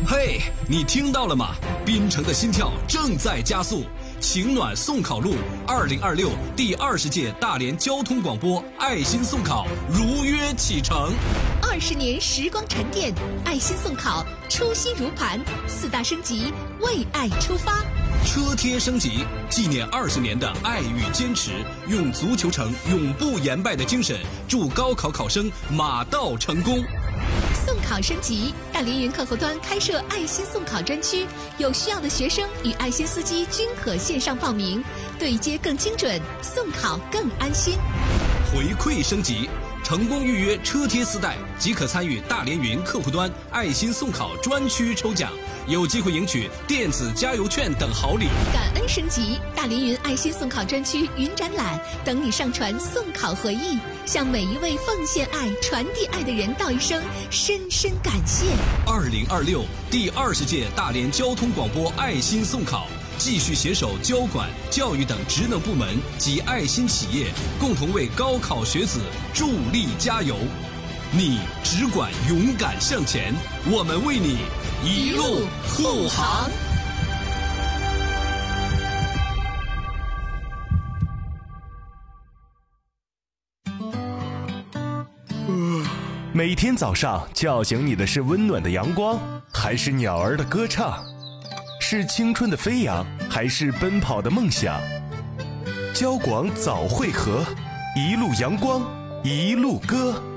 嘿，你听到了吗？滨城的心跳正在加速，情暖送考路2026第20届大连交通广播爱心送考如约启程。 20年时光沉淀，爱心送考初心如磐，4大升级，为爱出发。 车贴升级，纪念20年的爱与坚持，用足球城永不言败的精神，祝高考考生马到成功。 送考升级，大连云客户端开设爱心送考专区，有需要的学生与爱心司机均可线上报名，对接更精准，送考更安心。 回馈升级，成功预约车贴4袋即可参与大连云客户端爱心送考专区抽奖，有机会赢取电子加油券等好礼。 感恩升级，大连云爱心送考专区云展览等你上传送考回忆，向每一位奉献爱、传递爱的人道一声深深感谢。 2026第20届大连交通广播爱心送考，继续携手交管、教育等职能部门及爱心企业，共同为高考学子助力加油。你只管勇敢向前，我们为你一路护航。 每天早上叫醒你的是温暖的阳光，还是鸟儿的歌唱？是青春的飞扬，还是奔跑的梦想？交广早汇合，一路阳光，一路歌。